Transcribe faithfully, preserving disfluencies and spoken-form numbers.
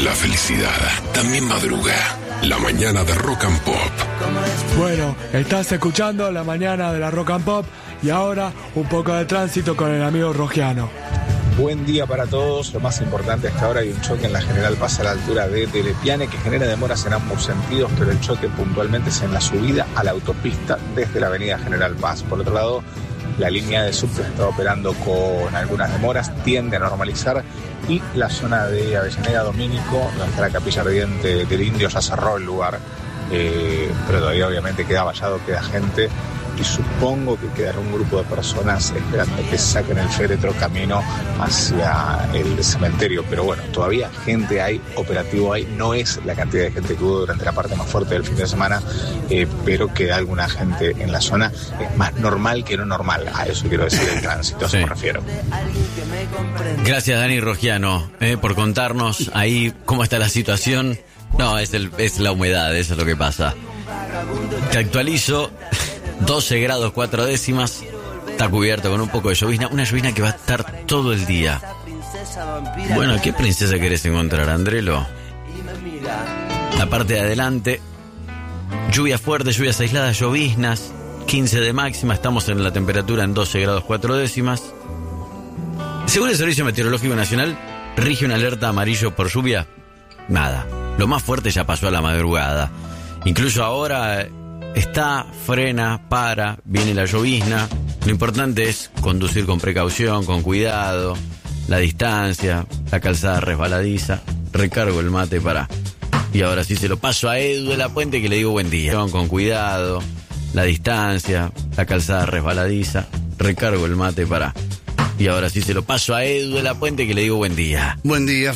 La felicidad también madruga. La mañana de Rock and Pop. Bueno, estás escuchando La Mañana de la Rock and Pop y ahora un poco de tránsito con el amigo Rogiano. Buen día para todos. Lo más importante es que ahora hay un choque en la General Paz a la altura de Telepiane que genera demoras en ambos sentidos, pero el choque puntualmente es en la subida a la autopista desde la avenida General Paz. Por otro lado, la línea de subte está operando con algunas demoras, tiende a normalizar, y la zona de Avellaneda Domínico, donde está la capilla ardiente del Indio, ya cerró el lugar, eh, pero todavía obviamente queda vallado, queda gente, y supongo que quedará un grupo de personas esperando que saquen el féretro camino hacia el cementerio. Pero bueno, todavía gente hay, operativo hay, no es la cantidad de gente que hubo durante la parte más fuerte del fin de semana, eh, pero queda alguna gente en la zona. Es más normal que no normal, a eso quiero decir el tránsito, a eso me refiero. Gracias, Dani Rogiano, eh, por contarnos ahí cómo está la situación. No, es, el, es la humedad, eso es lo que pasa. Te actualizo. doce grados cuatro décimas, está cubierto con un poco de llovizna, una llovizna que va a estar todo el día. Bueno, ¿qué princesa querés encontrar, Andrelo? La parte de adelante, lluvia fuerte, lluvias aisladas, lloviznas, quince de máxima, estamos en la temperatura en doce grados cuatro décimas. Según el Servicio Meteorológico Nacional, rige una alerta amarillo por lluvia. Nada, lo más fuerte ya pasó a la madrugada. Incluso ahora está, frena, para, viene la llovizna. Lo importante es conducir con precaución, con cuidado, la distancia, la calzada resbaladiza. Recargo el mate para... Y ahora sí se lo paso a Edu de la Puente, que le digo buen día. Con cuidado, la distancia, la calzada resbaladiza. Recargo el mate para... Y ahora sí se lo paso a Edu de la Puente, que le digo buen día. Buen día.